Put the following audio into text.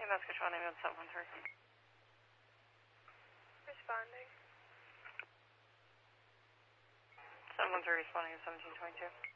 Saskatchewan, ambulance 713. Responding. 713 responding at 1722.